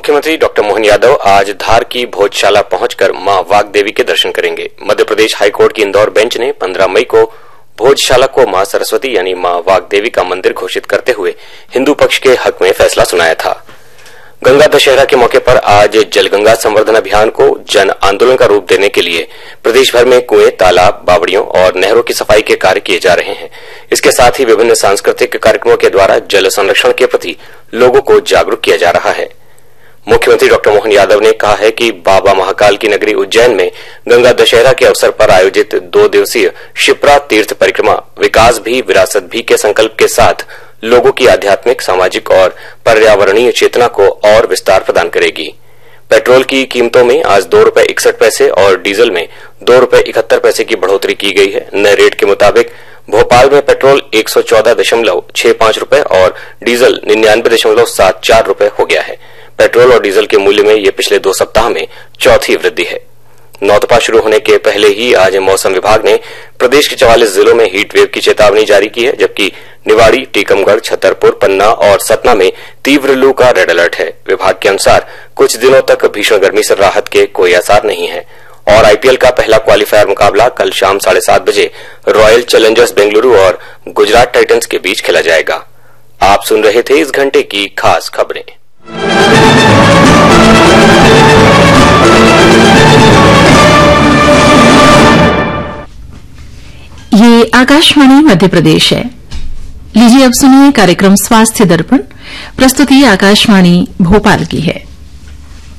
मुख्यमंत्री डॉक्टर मोहन यादव आज धार की भोजशाला पहुंचकर मां वाग्देवी के दर्शन करेंगे। मध्य प्रदेश हाईकोर्ट की इंदौर बेंच ने 15 मई को भोजशाला को मां सरस्वती यानी मां वाग्देवी का मंदिर घोषित करते हुए हिंदू पक्ष के हक में फैसला सुनाया था। गंगा दशहरा के मौके पर आज जलगंगा संवर्धन अभियान को जन आंदोलन का रूप देने के लिए प्रदेश भर में कुएं, तालाब, बावड़ियों और नहरों की सफाई के कार्य किए जा रहे हैं। इसके साथ ही विभिन्न सांस्कृतिक कार्यक्रमों के द्वारा जल संरक्षण के प्रति लोगों को जागरूक किया जा रहा है। मुख्यमंत्री डॉक्टर मोहन यादव ने कहा है कि बाबा महाकाल की नगरी उज्जैन में गंगा दशहरा के अवसर पर आयोजित 2 दिवसीय शिप्रा तीर्थ परिक्रमा विकास भी विरासत भी के संकल्प के साथ लोगों की आध्यात्मिक, सामाजिक और पर्यावरणीय चेतना को और विस्तार प्रदान करेगी। पेट्रोल की कीमतों में आज ₹2.61 और डीजल में ₹2.71 की बढ़ोतरी की गई है। नए रेट के मुताबिक भोपाल में पेट्रोल ₹114.65 और डीजल ₹99.74 हो गया है। पेट्रोल और डीजल के मूल्य में ये पिछले 2 सप्ताह में चौथी वृद्धि है। नौतपा शुरू होने के पहले ही आज मौसम विभाग ने प्रदेश के 44 जिलों में हीट वेव की चेतावनी जारी की है, जबकि निवाड़ी, टीकमगढ़, छतरपुर, पन्ना और सतना में तीव्र लू का रेड अलर्ट है। विभाग के अनुसार कुछ दिनों तक भीषण गर्मी से राहत के कोई आसार नहीं है। और आईपीएल का पहला क्वालीफायर मुकाबला कल शाम 7:30 बजे रॉयल चैलेंजर्स बेंगलुरु और गुजरात टाइटंस के बीच खेला जाएगा। आप सुन रहे थे इस घंटे की खास खबरें। ये आकाशवाणी मध्य प्रदेश है। लीजिए अब सुनिए कार्यक्रम स्वास्थ्य दर्पण। प्रस्तुति आकाशवाणी भोपाल की है।